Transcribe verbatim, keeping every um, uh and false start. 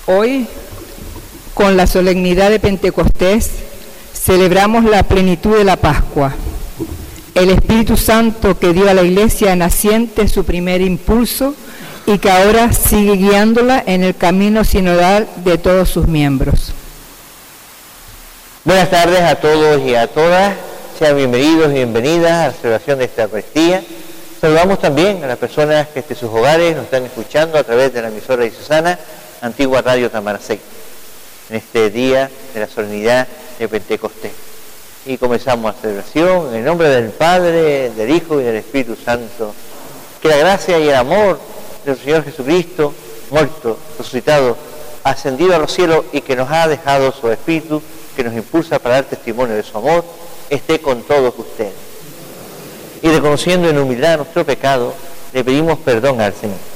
Hoy, con la solemnidad de Pentecostés, celebramos la plenitud de la Pascua. El Espíritu Santo que dio a la Iglesia naciente su primer impulso y que ahora sigue guiándola en el camino sinodal de todos sus miembros. Buenas tardes a todos y a todas. Sean bienvenidos y bienvenidas a la celebración de esta Eucaristía. Saludamos también a las personas que desde sus hogares nos están escuchando a través de la emisora diocesana Antigua Radio Tamaracén, en este día de la solemnidad de Pentecostés. Y comenzamos la celebración en el nombre del Padre, del Hijo y del Espíritu Santo. Que la gracia y el amor del Señor Jesucristo, muerto, resucitado, ascendido a los cielos y que nos ha dejado su Espíritu, que nos impulsa para dar testimonio de su amor, esté con todos ustedes. Y reconociendo en humildad nuestro pecado, le pedimos perdón al Señor.